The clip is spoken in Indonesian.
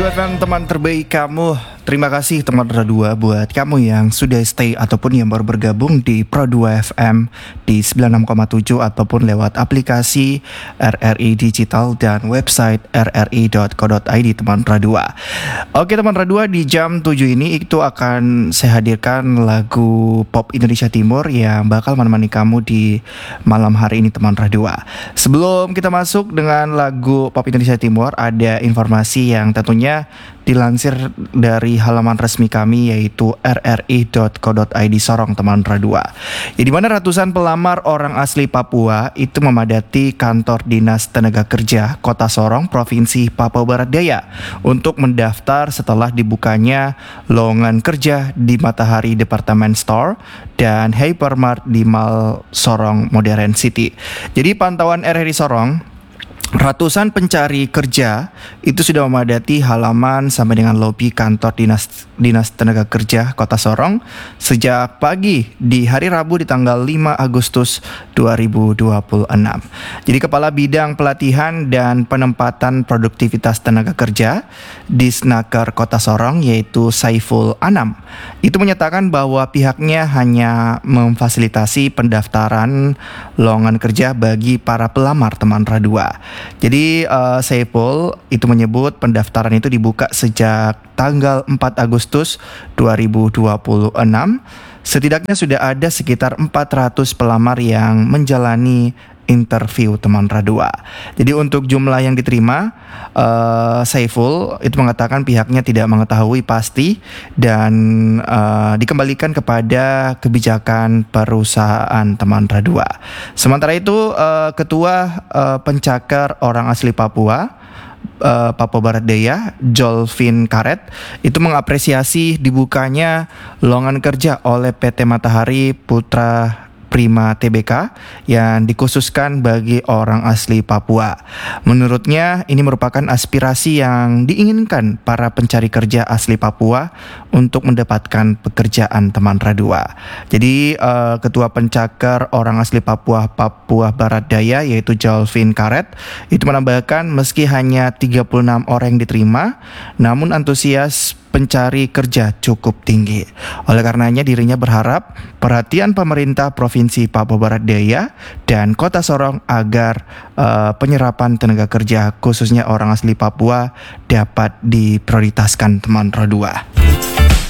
FM teman terbaik kamu. Terima kasih teman Pro2 buat kamu yang sudah stay ataupun yang baru bergabung di Pro2 FM di 96,7 ataupun lewat aplikasi RRI Digital dan website rri.co.id teman Pro2. Oke teman Pro2, di jam 7 ini itu akan saya hadirkan lagu pop Indonesia Timur yang bakal menemani kamu di malam hari ini teman Pro2. Sebelum kita masuk dengan lagu pop Indonesia Timur, ada informasi yang tentunya dilansir dari halaman resmi kami yaitu rri.co.id Sorong teman Pro2. Ya, di mana ratusan pelamar orang asli Papua itu memadati kantor Dinas Tenaga Kerja Kota Sorong, Provinsi Papua Barat Daya untuk mendaftar setelah dibukanya lowongan kerja di Matahari Department Store dan Hypermart di Mall Sorong Modern City. Jadi pantauan RRI Sorong, ratusan pencari kerja itu sudah memadati halaman sampai dengan lobi kantor Dinas Tenaga Kerja Kota Sorong sejak pagi di hari Rabu di tanggal 5 Agustus 2026. Jadi Kepala Bidang Pelatihan dan Penempatan Produktivitas Tenaga Kerja Disnaker Kota Sorong yaitu Saiful Anam itu menyatakan bahwa pihaknya hanya memfasilitasi pendaftaran lowongan kerja bagi para pelamar teman Pro2. Jadi Saiful itu menyebut pendaftaran itu dibuka sejak tanggal 4 Agustus 2026. Setidaknya sudah ada sekitar 400 pelamar yang menjalani interview teman Pro2. Jadi untuk jumlah yang diterima, Saiful itu mengatakan pihaknya tidak mengetahui pasti dan dikembalikan kepada kebijakan perusahaan teman Pro2. Sementara itu Ketua Pencakar Orang Asli Papua Barat Daya, Jolvin Karet itu mengapresiasi dibukanya lowongan kerja oleh PT Matahari Putra Prima Tbk yang dikhususkan bagi orang asli Papua. Menurutnya ini merupakan aspirasi yang diinginkan para pencari kerja asli Papua untuk mendapatkan pekerjaan teman Pro2. Jadi Ketua Pencakar Orang Asli Papua Barat Daya yaitu Jolvin Karet itu menambahkan meski hanya 36 orang yang diterima, namun antusias pencari kerja cukup tinggi. Oleh karenanya dirinya berharap perhatian pemerintah Provinsi Papua Barat Daya dan Kota Sorong agar penyerapan tenaga kerja khususnya orang asli Papua dapat diprioritaskan teman Pro2.